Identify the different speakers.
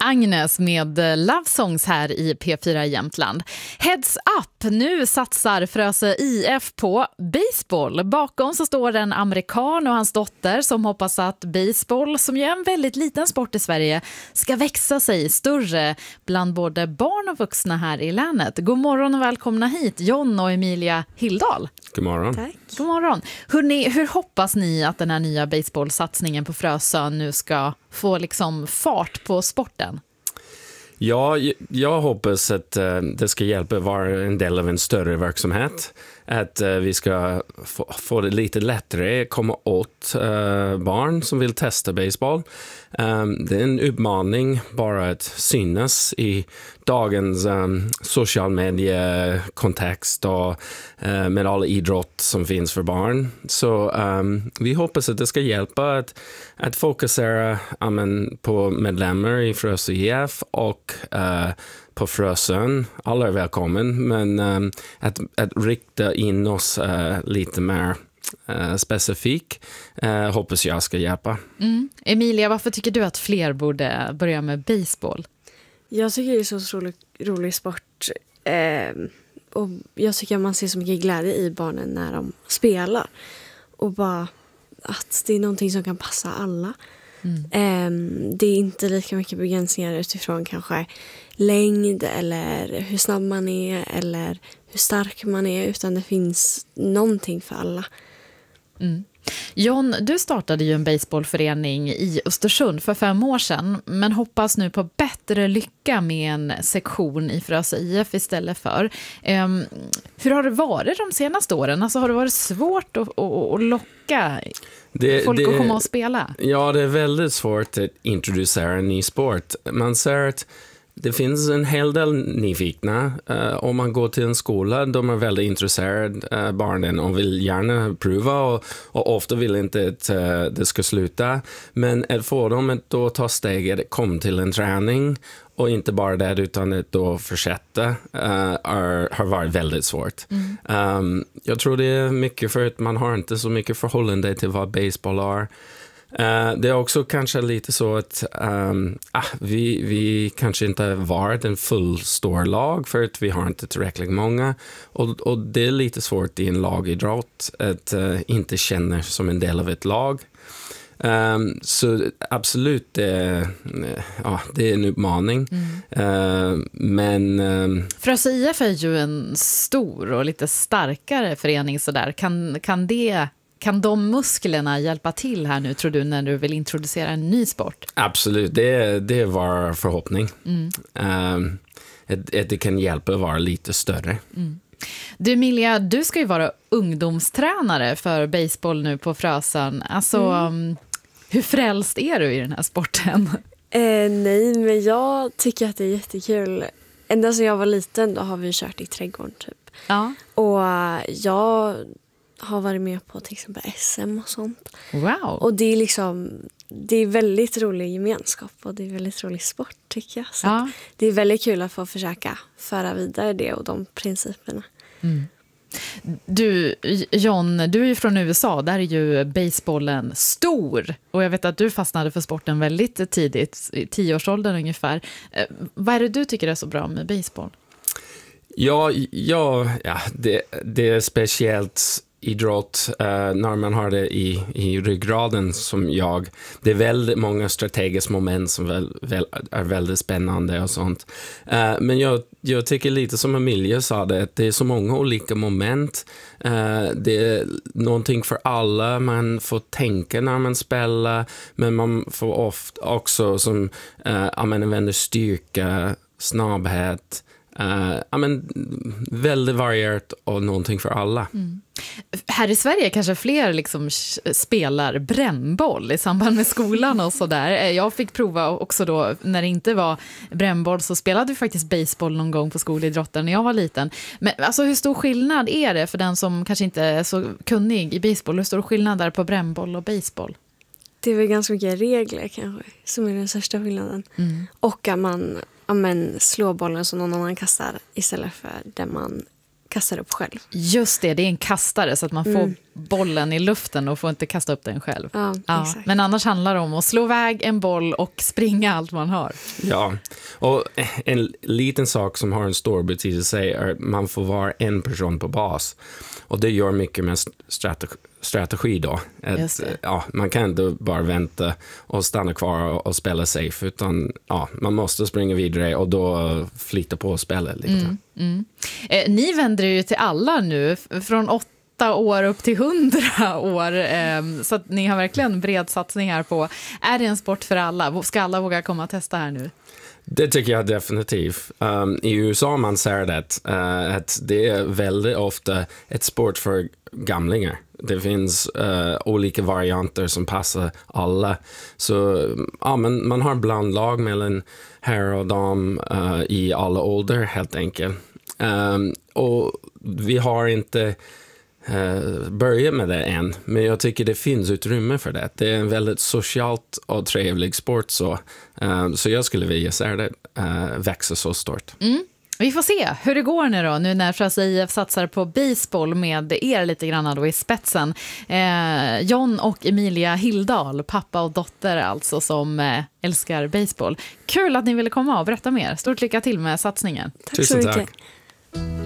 Speaker 1: Agnes med Love Songs här i P4 Jämtland. Heads up, nu satsar Frösö IF på baseball. Bakom så står en amerikan och hans dotter som hoppas att baseball, som ju är en väldigt liten sport i Sverige, ska växa sig större bland både barn och vuxna här i länet. God morgon och välkomna hit, John och Emilia Hildahl.
Speaker 2: God morgon.
Speaker 1: Tack. God morgon. Hur hoppas ni att den här nya baseballsatsningen på Frösö nu ska få liksom fart på sporten?
Speaker 2: Ja, jag hoppas att det ska hjälpa vara en del av en större verksamhet. Att vi ska få det lite lättare komma åt barn som vill testa baseball. Det är en utmaning bara att synas i dagens social media kontext och med all idrott som finns för barn. Så vi hoppas att det ska hjälpa att fokusera på medlemmar i Frösö IF och på Frösön. Alla är välkommen, men att rikta in oss lite mer specifik hoppas jag ska hjälpa.
Speaker 1: Emilia, varför tycker du att fler borde börja med baseball?
Speaker 3: Jag tycker det är så otroligt rolig sport och jag tycker att man ser så mycket glädje i barnen när de spelar och bara att det är någonting som kan passa alla. Det är inte lika mycket begränsningar utifrån kanske längd eller hur snabb man är eller hur stark man är, utan det finns någonting för alla.
Speaker 1: John, du startade ju en baseballförening i Östersund för 5 år sedan, men hoppas nu på bättre lycka med en sektion i Frösö IF istället för. Hur har det varit de senaste åren? Alltså, har det varit svårt att locka folk att komma och spela?
Speaker 2: Ja, det är väldigt svårt att introducera en ny sport. Man ser att det finns en hel del nyfikna. Om man går till en skola, de är väldigt intresserade barnen och vill gärna prova och ofta vill inte att det ska sluta. Men att få dem att då ta steget att komma till en träning och inte bara det utan att då fortsätta har varit väldigt svårt. Jag tror det är mycket för att man har inte så mycket förhållande till vad baseball är. Det är också kanske lite så att vi kanske inte har varit en full stor lag för att vi har inte tillräckligt många och det är lite svårt i en lagidrott att inte känna som en del av ett lag. Så absolut det är en utmaning. Men
Speaker 1: Frösö IF är ju en stor och lite starkare förening så där. Kan de musklerna hjälpa till här nu, tror du, när du vill introducera en ny sport?
Speaker 2: Absolut, det är vår förhoppning. Att det kan hjälpa att vara lite större.
Speaker 1: Du, Emilia, du ska ju vara ungdomstränare för baseball nu på Frösön. Alltså, hur frälst är du i den här sporten?
Speaker 3: Nej, men jag tycker att det är jättekul. Ända sedan jag var liten då har vi kört i trädgården typ.
Speaker 1: Ja.
Speaker 3: Och jag har varit med på till exempel SM och sånt.
Speaker 1: Wow.
Speaker 3: Och det är väldigt rolig gemenskap och det är väldigt rolig sport tycker jag. Så det är väldigt kul att få försöka föra vidare det och de principerna.
Speaker 1: Du, John, du är ju från USA, där är ju basebollen stor. Och jag vet att du fastnade för sporten väldigt tidigt, i 10-årsåldern ungefär. Vad är det du tycker är så bra med baseball?
Speaker 2: Ja, det är speciellt idrott när man har det i ryggraden som jag. Det är väldigt många strategiska moment som är väldigt spännande och sånt. Men jag tycker lite som Emilia sa det, att det är så många olika moment. Det är någonting för alla. Man får tänka när man spelar, men man får ofta också som använder styrka, snabbhet. Väldigt varierat och någonting för alla.
Speaker 1: Här i Sverige kanske fler liksom spelar brännboll i samband med skolan och sådär. Jag fick prova också då, när det inte var brännboll så spelade vi faktiskt baseball någon gång på skolidrotten när jag var liten. Men alltså, hur stor skillnad är det för den som kanske inte är så kunnig i baseball? Hur stor skillnad är på brännboll och baseball?
Speaker 3: Det är väl ganska mycket regler kanske som är den största skillnaden. Och att man slår bollen som någon annan kastar istället för den man kastar upp själv.
Speaker 1: Just det är en kastare så att man får bollen i luften och får inte kasta upp den själv.
Speaker 3: Ja, exakt.
Speaker 1: Men annars handlar det om att slå iväg en boll och springa allt man har.
Speaker 2: Ja, och en liten sak som har en stor betydelse är att man får vara en person på bas. Och det gör mycket med strategi då. Man kan inte bara vänta och stanna kvar och spela safe, utan man måste springa vidare och då flytta på och spela lite.
Speaker 1: Ni vänder ju till alla nu, från 8 år upp till 100 år, så att ni har verkligen bred satsning här på. Är det en sport för alla? Ska alla våga komma och testa här nu?
Speaker 2: Det tycker jag definitivt. I USA man ser det att det är väldigt ofta ett sport för gamlingar. Det finns olika varianter som passar alla. Så men man har blandlag mellan herr och dam i alla åldrar helt enkelt. Och vi har inte börja med det än, men jag tycker det finns utrymme för det. Det är en väldigt socialt och trevlig sport, så jag skulle vilja se det växa så stort.
Speaker 1: Vi får se hur det går nu när Frösö IF satsar på baseball med er lite grann då i spetsen. John och Emilia Hildahl, pappa och dotter alltså, som älskar baseball. Kul att ni ville komma och berätta mer. Stort lycka till med satsningen.
Speaker 3: Tack så mycket.